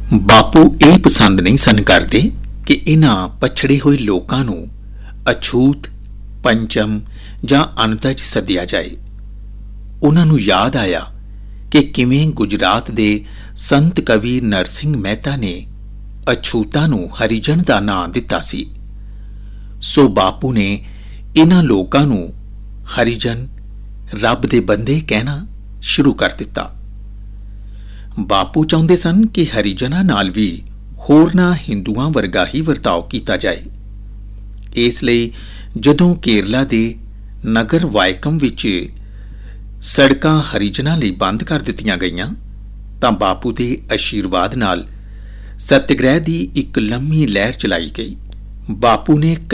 ਬਾਪੂ ਇਹ ਪਸੰਦ ਨਹੀਂ ਸਨ ਕਰਦੇ ਕਿ ਇਨ੍ਹਾਂ ਪਛੜੇ ਹੋਏ ਲੋਕਾਂ ਨੂੰ ਅਛੂਤ, ਪੰਚਮ ਜਾਂ ਅਨੰਤਾ 'ਚ ਸੱਦਿਆ ਜਾਏ। ਉਹਨਾਂ ਨੂੰ ਯਾਦ ਆਇਆ ਕਿ ਕਿਵੇਂ ਗੁਜਰਾਤ ਦੇ ਸੰਤ ਕਵੀ ਨਰਸਿੰਘ ਮਹਿਤਾ ਨੇ ਅਛੂਤਾ ਨੂੰ ਹਰੀਜਨ ਦਾ ਨਾਂ ਦਿੱਤਾ ਸੀ। ਸੋ ਬਾਪੂ ਨੇ ਇਨ੍ਹਾਂ ਲੋਕਾਂ ਨੂੰ ਹਰੀਜਨ, ਰੱਬ ਦੇ ਬੰਦੇ ਕਹਿਣਾ ਸ਼ੁਰੂ ਕਰ ਦਿੱਤਾ। ਬਾਪੂ ਚਾਹੁੰਦੇ ਸਨ ਕਿ ਹਰੀਜਨਾਂ ਨਾਲ ਵੀ ਹੋਰਨਾਂ ਹਿੰਦੂਆਂ ਵਰਗਾ ਹੀ ਵਰਤਾਓ ਕੀਤਾ ਜਾਏ। ਇਸ ਲਈ ਜਦੋਂ ਕੇਰਲਾ ਦੇ ਨਗਰ ਵਾਇਕਮ ਵਿੱਚ ਸੜਕਾਂ ਹਰੀਜਨਾਂ ਲਈ ਬੰਦ ਕਰ ਦਿੱਤੀਆਂ ਗਈਆਂ ਤਾਂ ਬਾਪੂ ਦੇ ਅਸ਼ੀਰਵਾਦ ਨਾਲ ਸਤਿਆਗ੍ਰਹਿ ਦੀ ਇੱਕ ਲੰਮੀ ਲਹਿਰ ਚਲਾਈ ਗਈ। ਬਾਪੂ ਨੇ